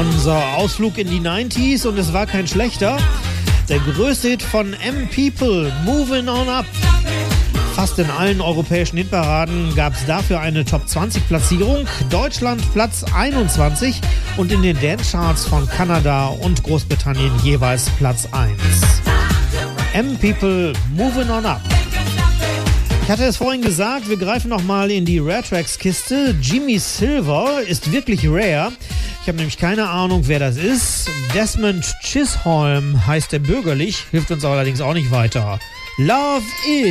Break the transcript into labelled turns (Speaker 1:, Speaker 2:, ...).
Speaker 1: Unser Ausflug in die 90s und es war kein schlechter. Der größte Hit von M-People, Moving On Up. Fast in allen europäischen Hitparaden gab es dafür eine Top-20-Platzierung. Deutschland Platz 21 und in den Dance-Charts von Kanada und Großbritannien jeweils Platz 1. M-People, Moving On Up. Ich hatte es vorhin gesagt, wir greifen nochmal in die Rare Tracks Kiste. Jimmy Silver ist wirklich rare. Ich habe nämlich keine Ahnung, wer das ist. Desmond Chisholm heißt er bürgerlich, hilft uns allerdings auch nicht weiter. Love is